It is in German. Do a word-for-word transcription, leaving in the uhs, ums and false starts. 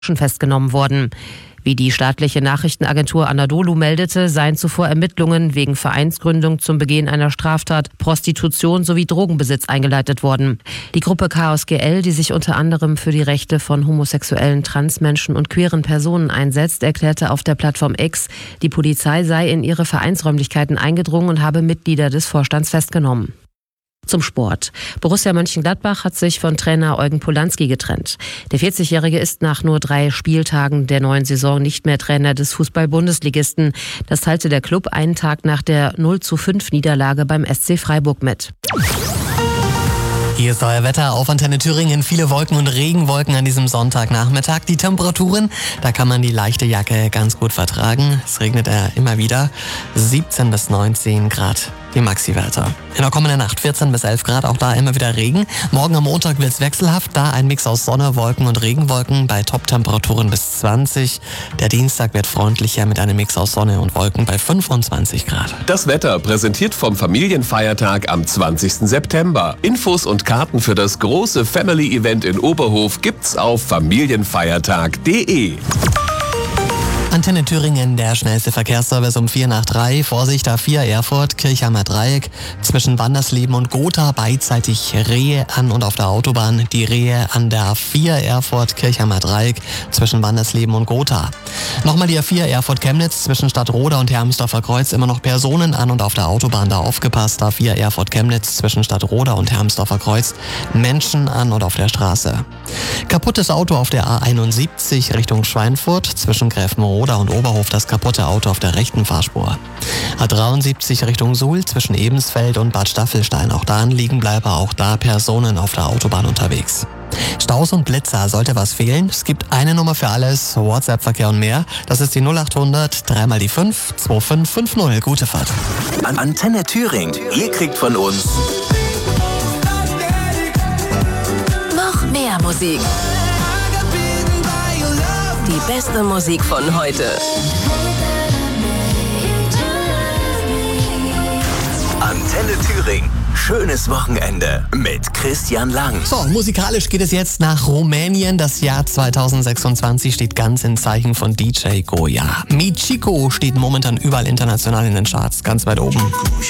schon festgenommen worden. Wie die staatliche Nachrichtenagentur Anadolu meldete, seien zuvor Ermittlungen wegen Vereinsgründung zum Begehen einer Straftat, Prostitution sowie Drogenbesitz eingeleitet worden. Die Gruppe Chaos G L, die sich unter anderem für die Rechte von homosexuellen, Transmenschen und queeren Personen einsetzt, erklärte auf der Plattform X, die Polizei sei in ihre Vereinsräumlichkeiten eingedrungen und habe Mitglieder des Vorstands festgenommen. Zum Sport. Borussia Mönchengladbach hat sich von Trainer Eugen Polanski getrennt. Der vierzigjährige ist nach nur drei Spieltagen der neuen Saison nicht mehr Trainer des Fußball-Bundesligisten. Das teilte der Klub einen Tag nach der null zu fünf Niederlage beim S C Freiburg mit. Hier ist euer Wetter auf Antenne Thüringen. Viele Wolken und Regenwolken an diesem Sonntagnachmittag. Die Temperaturen, da kann man die leichte Jacke ganz gut vertragen. Es regnet ja immer wieder. siebzehn bis neunzehn Grad die Maxi-Werte. In der kommenden Nacht vierzehn bis elf Grad, auch da immer wieder Regen. Morgen am Montag wird es wechselhaft, da ein Mix aus Sonne, Wolken und Regenwolken bei Top-Temperaturen bis zwanzig. Der Dienstag wird freundlicher mit einem Mix aus Sonne und Wolken bei fünfundzwanzig Grad. Das Wetter präsentiert vom Familienfeiertag am zwanzigsten September. Infos und Karten für das große Family-Event in Oberhof gibt's auf familienfeiertag punkt de. Antenne Thüringen, der schnellste Verkehrsservice um vier nach drei. Vorsicht, A vier Erfurt, Kirchheimer Dreieck. Zwischen Wandersleben und Gotha beidseitig Rehe an und auf der Autobahn. Die Rehe an der A vier Erfurt, Kirchheimer Dreieck. Zwischen Wandersleben und Gotha. Nochmal die A vier Erfurt-Chemnitz. Zwischen Stadtroda und Hermsdorfer Kreuz immer noch Personen an und auf der Autobahn da aufgepasst. A vier Erfurt-Chemnitz. Zwischen Stadtroda und Hermsdorfer Kreuz. Menschen an und auf der Straße. Kaputtes Auto auf der A einundsiebzig Richtung Schweinfurt. Zwischen Gräfenrode und Oberhof das kaputte Auto auf der rechten Fahrspur. A dreiundsiebzig Richtung Suhl zwischen Ebensfeld und Bad Staffelstein. Auch da ein Liegenbleiber, auch da Personen auf der Autobahn unterwegs. Staus und Blitzer, sollte was fehlen? Es gibt eine Nummer für alles, WhatsApp-Verkehr und mehr. Das ist die null achthundert, dreimal die fünf, zwei fünf fünf null. Gute Fahrt. An Antenne Thüringen. Ihr kriegt von uns noch mehr Musik. Die beste Musik von heute. Antenne Thüringen. Schönes Wochenende mit Christian Lang. So, musikalisch geht es jetzt nach Rumänien. Das Jahr zweitausendsechsundzwanzig steht ganz im Zeichen von D J Goya. Michiko steht momentan überall international in den Charts, ganz weit oben.